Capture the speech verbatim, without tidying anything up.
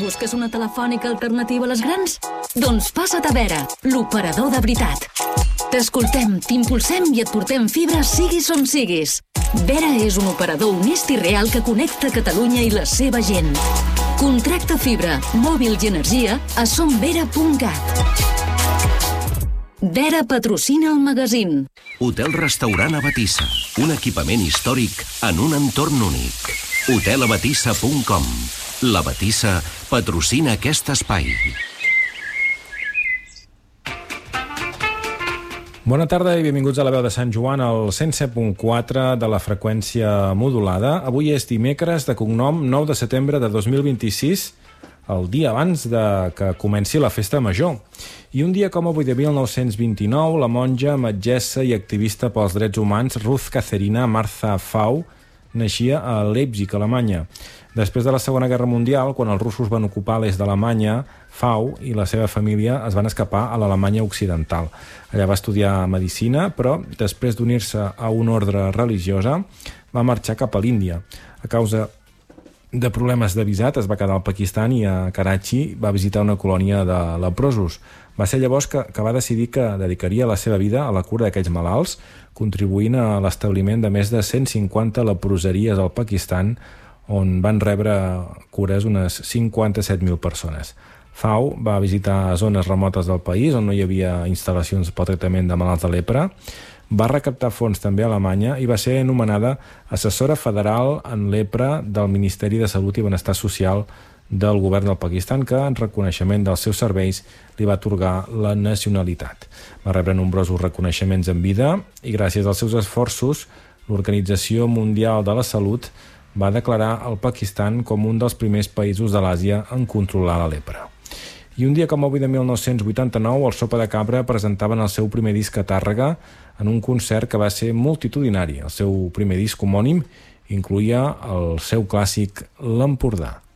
busques una telefònica alternativa a les grans? Doncs passa't a Vera, l'operador de veritat. T'escoltem, t'impulsem i et portem fibra siguis on siguis. Vera és un operador honest i real que connecta Catalunya i la seva gent. Contracta fibra, mòbil i energia a somvera punt cat. Vera patrocina el magazín. Hotel Restaurant Abatissa, un equipament històric en un entorn únic. hotel abatissa punt com. La Batissa patrocina aquest espai. Bona tarda i benvinguts a la veu de Sant Joan, al cent set punt quatre de la freqüència modulada. Avui és dimecres de cognom nou de setembre de dos mil vint-i-sis, el dia abans de que comenci la festa major. I un dia com avui de mil nou-cents vint-i-nou, la monja, metgessa i activista pels drets humans Ruth Caterina Martha Fau naixia a Leipzig, Alemanya. Després de la Segona Guerra Mundial, quan els russos van ocupar l'est d'Alemanya, Fau i la seva família es van escapar a l'Alemanya occidental. Allà va estudiar medicina, però després d'unir-se a una ordre religiosa va marxar cap a l'Índia. A causa de problemes de visat es va quedar al Pakistan i a Karachi va visitar una colònia de leprosos. Va ser llavors que, que va decidir que dedicaria la seva vida a la cura d'aquells malalts, contribuint a l'establiment de més de cent cinquanta leproseries al Pakistan, on van rebre cures unes cinquanta-set mil persones. Fau va visitar zones remotes del país on no hi havia instal·lacions pel tractament de malalts de lepra, va recaptar fons també a Alemanya i va ser anomenada assessora federal en lepra del Ministeri de Salut i Benestar Social del govern del Pakistan, que en reconeixement dels seus serveis li va atorgar la nacionalitat. Va rebre nombrosos reconeixements en vida i gràcies als seus esforços l'Organització Mundial de la Salut va declarar el Pakistan com un dels primers països de l'Àsia en controlar la lepra. I un dia com avui de mil nou-cents vuitanta-nou, el Sopa de Cabra presentaven el seu primer disc a Tàrrega en un concert que va ser multitudinari. El seu primer disc homònim incloïa el seu clàssic L'Empordà.